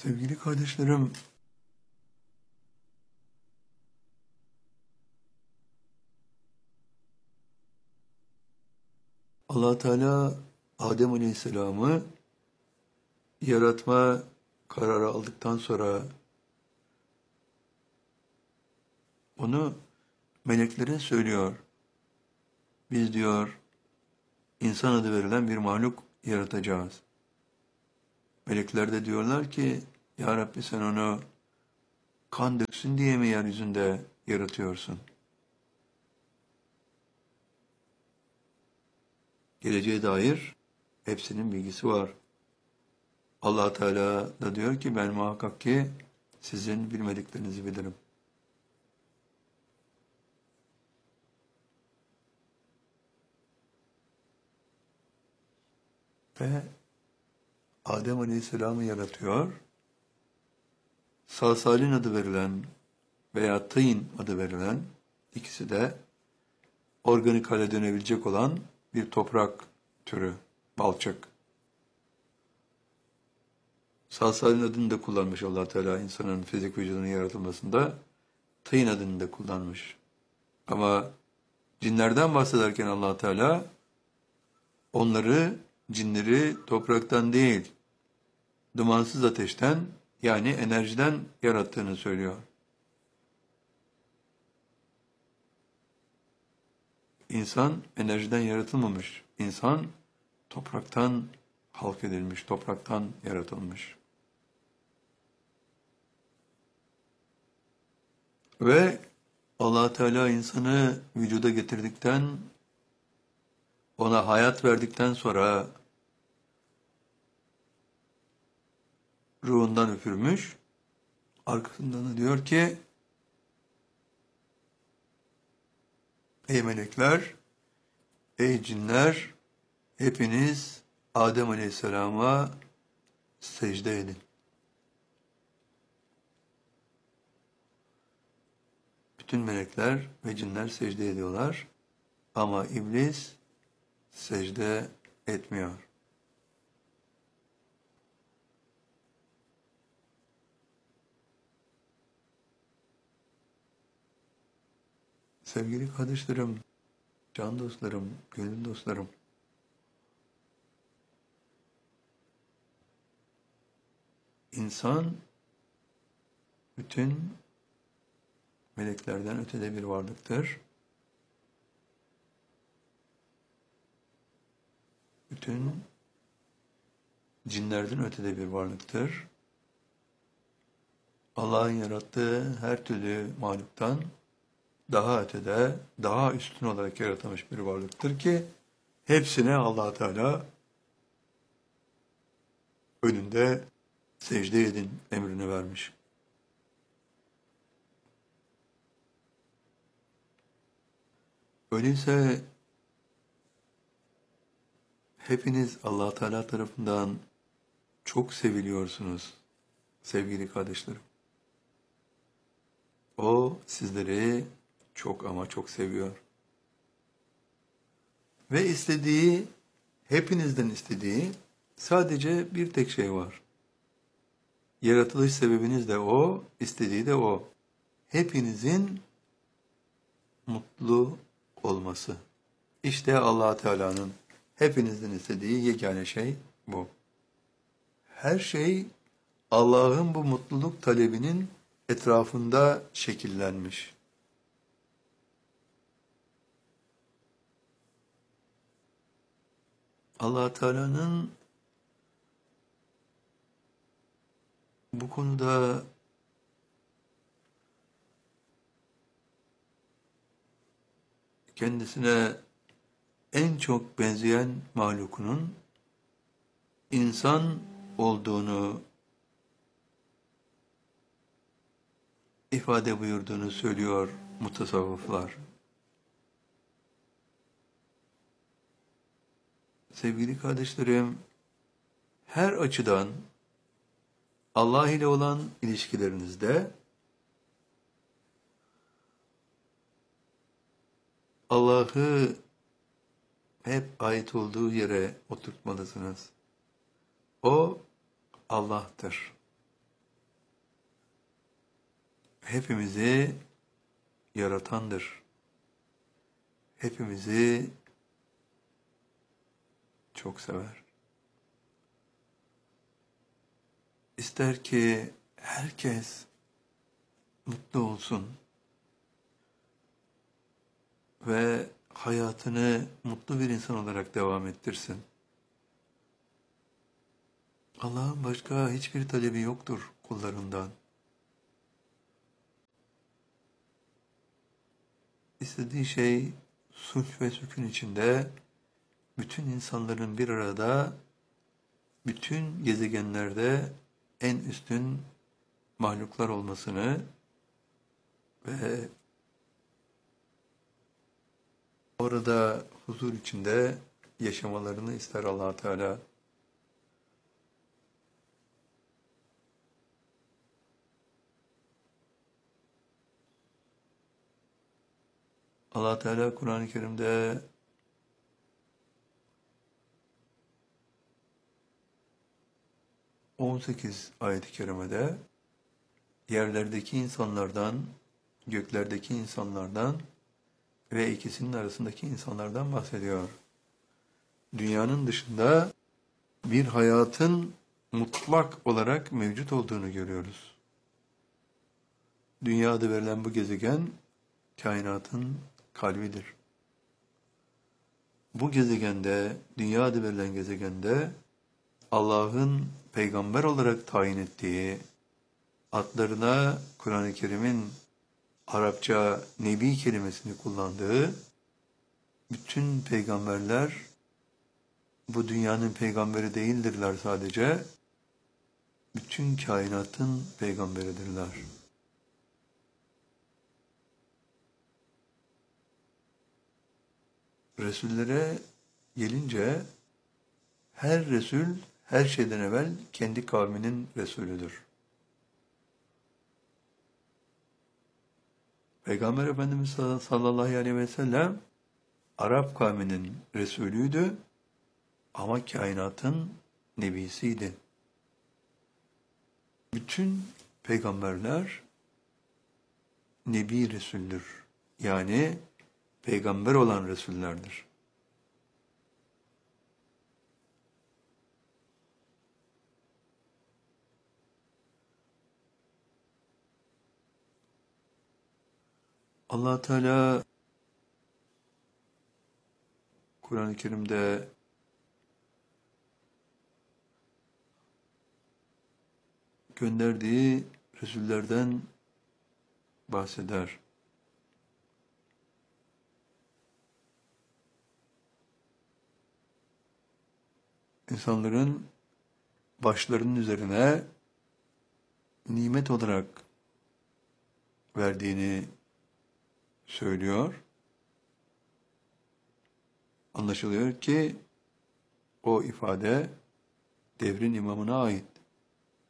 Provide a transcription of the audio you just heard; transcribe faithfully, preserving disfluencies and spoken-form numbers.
Sevgili kardeşlerim, Allah Teala Adem Aleyhisselam'ı yaratma kararı aldıktan sonra onu meleklere söylüyor. Biz diyor insan adı verilen bir mahluk yaratacağız. Melekler de diyorlar ki Ya Rabbi sen onu kan döksün diye mi yeryüzünde yaratıyorsun? Geleceğe dair hepsinin bilgisi var. Allah Teala da diyor ki ben muhakkak ki sizin bilmediklerinizi bilirim. Ve Adem Aleyhisselam'ı yaratıyor. Salsalin adı verilen veya tîn adı verilen ikisi de organik hale dönebilecek olan bir toprak türü, balçık. Salsalin adını da kullanmış Allah Teala insanın fizik vücudunun yaratılmasında. Tîn adını da kullanmış. Ama cinlerden bahsederken Allah Teala onları, cinleri topraktan değil, dumansız ateşten yani enerjiden yarattığını söylüyor. İnsan enerjiden yaratılmamış. İnsan topraktan halk edilmiş, topraktan yaratılmış. Ve Allah Teala insanı vücuda getirdikten, ona hayat verdikten sonra ruhundan üfürmüş, arkasından da diyor ki, ey melekler, ey cinler, hepiniz Adem Aleyhisselam'a secde edin. Bütün melekler ve cinler secde ediyorlar ama iblis secde etmiyor. Sevgili kardeşlerim, can dostlarım, gönül dostlarım, insan bütün meleklerden ötede bir varlıktır. Bütün cinlerden ötede bir varlıktır. Allah'ın yarattığı her türlü mahluktan daha ötede, daha üstün olarak yaratılmış bir varlıktır ki hepsine Allah Teala önünde secde edin emrini vermiş. Öyleyse hepiniz Allah Teala tarafından çok seviliyorsunuz sevgili kardeşlerim. O sizleri çok ama çok seviyor. Ve istediği, hepinizden istediği sadece bir tek şey var. Yaratılış sebebiniz de o, istediği de o. Hepinizin mutlu olması. İşte Allah Teala'nın hepinizden istediği yegane şey bu. Her şey Allah'ın bu mutluluk talebinin etrafında şekillenmiş. Allah Teala'nın bu konuda kendisine en çok benzeyen mahlukunun insan olduğunu ifade buyurduğunu söylüyor mutasavvıflar. Sevgili kardeşlerim, her açıdan Allah ile olan ilişkilerinizde Allah'ı hep ait olduğu yere oturtmalısınız. O Allah'tır. hepimizi yaratandır. Hepimizi çok sever. İster ki herkes mutlu olsun ve hayatını mutlu bir insan olarak devam ettirsin. Allah'ın başka hiçbir talebi yoktur kullarından. İstediği şey sulh ve sükun içinde bütün insanların bir arada, bütün gezegenlerde en üstün mahluklar olmasını ve orada huzur içinde yaşamalarını ister Allah Teala. Allah Teala Kur'an-ı Kerim'de on sekiz ayet-i kerimede yerlerdeki insanlardan, göklerdeki insanlardan ve ikisinin arasındaki insanlardan bahsediyor. Dünyanın dışında bir hayatın mutlak olarak mevcut olduğunu görüyoruz. Dünya adı verilen bu gezegen, kainatın kalbidir. Bu gezegende, dünya adı verilen gezegende, Allah'ın peygamber olarak tayin ettiği, adlarına Kur'an-ı Kerim'in Arapça nebi kelimesini kullandığı bütün peygamberler bu dünyanın peygamberi değildirler sadece, bütün kainatın peygamberidirler. Resullere gelince her Resul her şeyden evvel kendi kavminin Resulüdür. Peygamber Efendimiz sallallahu aleyhi ve sellem Arap kavminin Resulüydü ama kainatın nebisiydi. Bütün peygamberler Nebi Resul'dür. Yani peygamber olan Resullerdir. Allah Teala Kur'an-ı Kerim'de gönderdiği Resullerden bahseder. İnsanların başlarının üzerine nimet olarak verdiğini söylüyor. Anlaşılıyor ki o ifade devrin imamına ait.